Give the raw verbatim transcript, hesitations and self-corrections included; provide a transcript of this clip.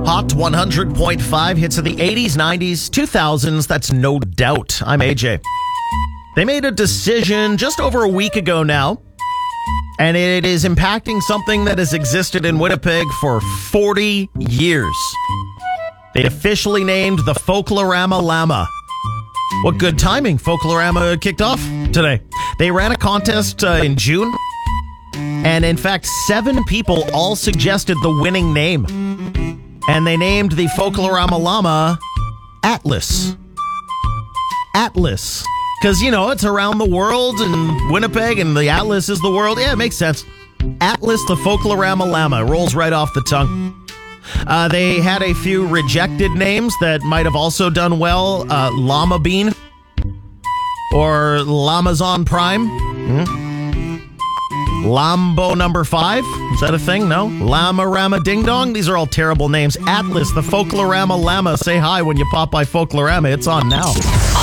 Hot one hundred point five hits of the eighties, nineties, two thousands. That's no doubt. I'm A J. They made a decision just over a week ago now, and it is impacting something that has existed in Winnipeg for forty years. They officially named the Folklorama Llama. What good timing. Folklorama kicked off today. They ran a contest uh, in June, and in fact, seven people all suggested the winning name. And they named the Folklorama Llama Atlas. Atlas. Because, you know, it's around the world, and Winnipeg, and the Atlas is the world. Yeah, it makes sense. Atlas, the Folklorama Llama. Rolls right off the tongue. Uh, they had a few rejected names that might have also done well. Uh, Llama Bean. Or Lamazon Prime. Mm-hmm. Lambo number five? Is that a thing? No? Llama Rama Ding Dong? These are all terrible names. Atlas, the Folklorama Llama. Say hi when you pop by Folklorama. It's on now.